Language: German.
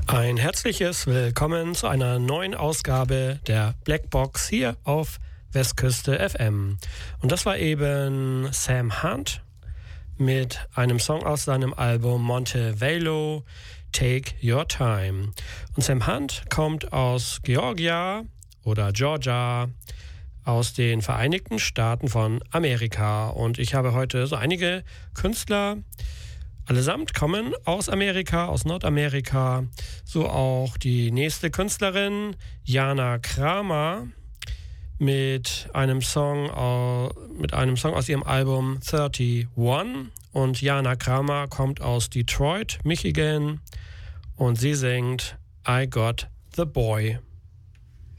Ein herzliches Willkommen zu einer neuen Ausgabe der Blackbox hier auf Westküste FM. Und das war eben Sam Hunt mit einem Song aus seinem Album Montevelo, Take Your Time. Und Sam Hunt kommt aus Georgia oder Georgia, aus den Vereinigten Staaten von Amerika. Und ich habe heute so einige Künstler. Allesamt kommen aus Amerika, aus Nordamerika. So auch die nächste Künstlerin, Jana Kramer, mit einem Song aus ihrem Album 31. Und Jana Kramer kommt aus Detroit, Michigan. Und sie singt I Got the Boy.